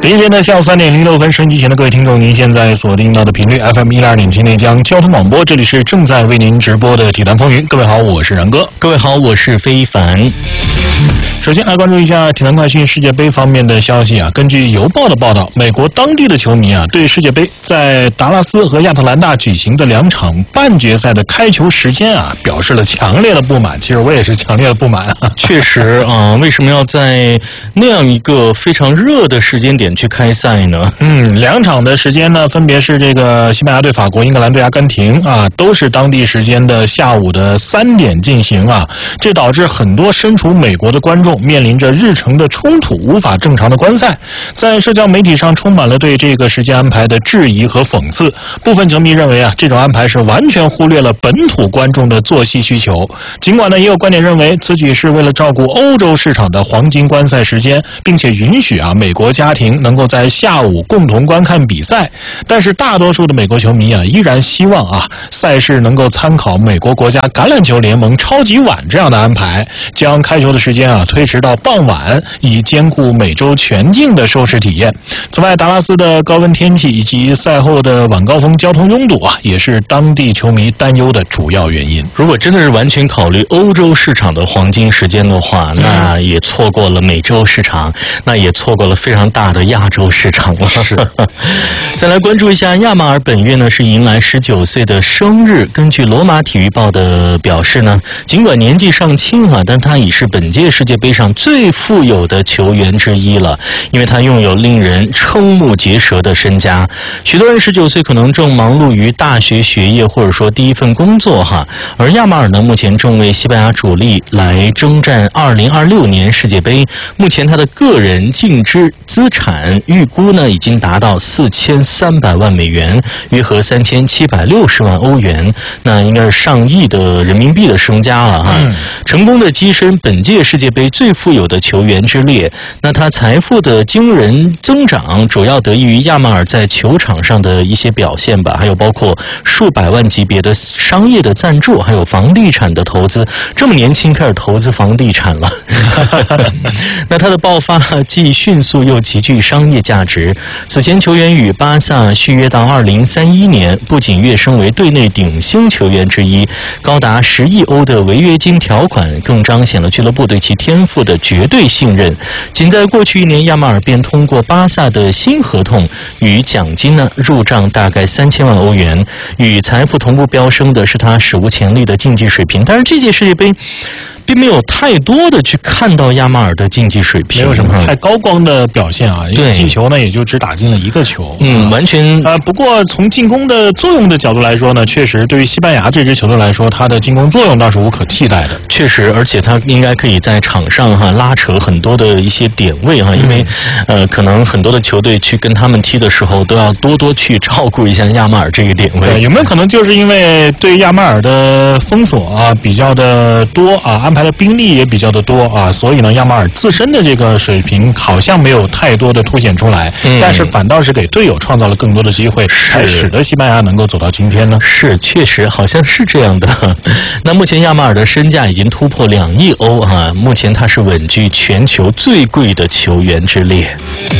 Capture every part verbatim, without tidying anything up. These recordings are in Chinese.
北京时间的下午三点零六分，收音机前的各位听众，您现在锁定到的频率 F M 一零二点七内江交通广播，这里是正在为您直播的体坛风云。各位好，我是然哥。 各位好，我是非凡。 首先来关注一下体坛快讯世界杯方面的消息啊。根据邮报的报道，美国当地的球迷啊，对世界杯在达拉斯和亚特兰大举行的两场半决赛的开球时间啊，表示了强烈的不满。其实我也是强烈的不满啊。 确实啊，为什么要在那样一个非常热的时间点去开赛呢？ 嗯，两场的时间呢，分别是这个西班牙对法国、英格兰对阿根廷啊，都是当地时间的下午的三点进行啊。这导致很多身处美国的观众面临着日程的冲突，无法正常的观赛。在社交媒体上充满了对这个时间安排的质疑和讽刺。部分球迷认为啊，这种安排是完全忽略了本土观众的作息需求。尽管呢，也有观点认为此举是为了照顾欧洲市场的黄金观赛时间，并且允许啊美国家庭能够在下午共同观看比赛。但是大多数的美国球迷啊，依然希望啊赛事能够参考美国国家橄榄球联盟超级碗这样的安排，将开球的时间啊推迟到傍晚，以兼顾美洲全境的收视体验。此外，达拉斯的高温天气以及赛后的晚高峰交通拥堵啊，也是当地球迷担忧的主要原因。 如果真的是完全考虑欧洲市场的黄金时间的话，那也错过了美洲市场，那也错过了非常大的亚洲市场了。 是。 再来关注一下亚马尔本月呢是迎来十九岁的生日。根据罗马体育报的表示呢，尽管年纪尚轻啊，但他已是本届世界杯上最富有的球员之一了，因为他拥有令人瞠目结舌的身家。许多人十九岁可能正忙碌于大学学业或者说第一份工作哈，而亚马尔呢目前正为西班牙主力来征战二零二六年世界杯。目前他的个人净资资产预估呢已经达到四千三百万美元，约合三千七百六十万欧元，那应该是上亿的人民币的身家了哈。嗯、成功的跻身本届世界杯最富有的球员之列。那他财富的惊人增长，主要得益于亚马尔在球场上的一些表现吧，还有包括数百万级别的商业的赞助，还有房地产的投资。这么年轻开始投资房地产了，那他的爆发既迅速又极具商业价值。此前球员与巴萨续约到二零三一年，不仅跃升为队内顶薪球员之一，高达十亿欧的违约金条款更彰显了俱乐部对其天赋的绝对信任。仅在过去一年，亚马尔便通过巴萨的新合同与奖金呢入账大概三千万欧元，与财富同步飙升的是他史无前例的竞技水平。但是这届世界杯并没有太多的去看到亚马尔的竞技水平， 没有什么太高光的表现啊。因为进球呢，也就只打进了一个球。 嗯，完全呃，不过从进攻的作用的角度来说呢，确实对于西班牙这支球队来说，它的进攻作用倒是无可替代的。 确实，而且他应该可以在场上哈拉扯很多的一些点位哈，因为、嗯、呃，可能很多的球队去跟他们踢的时候，都要多多去照顾一下亚马尔这个点位。 有没有可能就是因为对亚马尔的封锁啊比较的多啊，安排的兵力也比较的多啊，所以呢，亚马尔自身的这个水平好像没有太多的凸显出来，嗯、但是反倒是给队友创造了更多的机会，才使得西班牙能够走到今天呢。 是，确实好像是这样的。那目前亚马尔的身价已经突破两亿欧啊，目前他是稳居全球最贵的球员之列。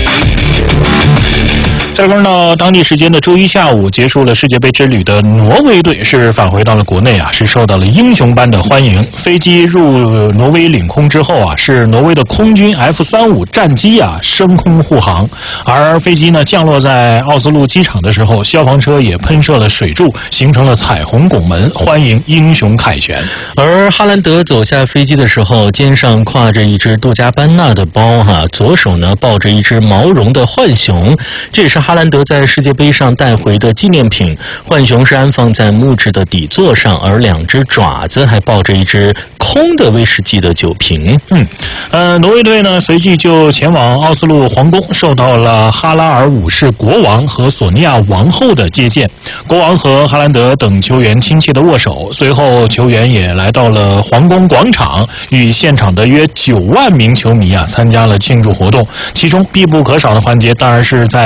再关注到当地时间的周一下午，结束了世界杯之旅的挪威队是返回到了国内啊，是受到了英雄般的欢迎。飞机入挪威领空之后啊，是挪威的空军 F 三十五 战机啊升空护航，而飞机呢降落在奥斯陆机场的时候，消防车也喷射了水柱，形成了彩虹拱门，欢迎英雄凯旋。 而哈兰德走下飞机的时候，肩上挎着一只杜嘉班纳的包哈，左手呢抱着一只毛绒的浣熊，这也是哈兰德在世界杯上带回的纪念品。浣熊是安放在木质的底座上，而两只爪子还抱着一只空的威士忌的酒瓶。 嗯，呃，挪威队呢随即就前往奥斯陆皇宫，受到了哈拉尔五世国王和索尼娅王后的接见。国王和哈兰德等球员亲切的握手，随后球员也来到了皇宫广场，与现场的约九万名球迷啊参加了庆祝活动。其中必不可少的环节当然是在美加墨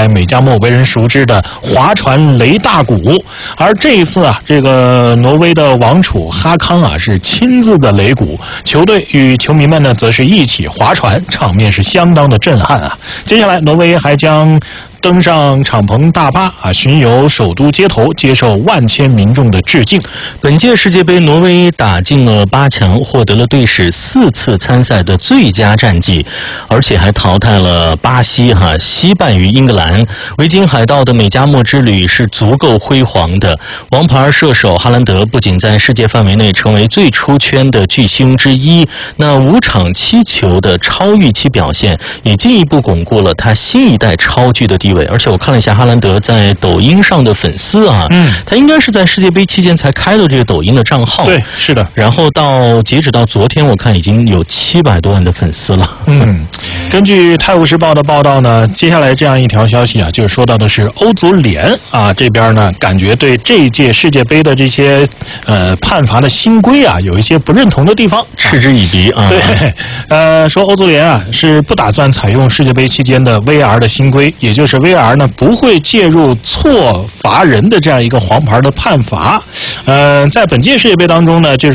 末为人熟知的划船雷大鼓。而这一次啊，这个挪威的王储哈康啊是亲自的擂鼓，球队与球迷们呢则是一起划船，场面是相当的震撼啊。接下来，挪威还将登上敞篷大巴啊，巡游首都街头，接受万千民众的致敬。 本届世界杯，挪威打进了八强，获得了队史四次参赛的最佳战绩，而且还淘汰了巴西，哈，惜败于英格兰。维京海盗的美加墨之旅是足够辉煌的。王牌射手哈兰德不仅在世界范围内成为最出圈的巨星之一，那五场七球的超预期表现，也进一步巩固了他新一代超巨的地位。而且我看了一下哈兰德在抖音上的粉丝啊，嗯，他应该是在世界杯期间才开了这个抖音的账号， 对，是的。 然后到截止到昨天，我看已经有七百多万的粉丝了。 嗯，根据《泰晤士报》的报道呢，接下来这样一条消息啊，就是说到的是欧足联啊这边呢，感觉对这一届世界杯的这些呃判罚的新规啊，有一些不认同的地方， 嗤之以鼻啊。 对，呃，说欧足联啊是不打算采用世界杯期间的 V R 的新规，也就是 V R 呢不会介入错罚人的这样一个黄牌的判罚。呃，在本届世界杯当中呢，就是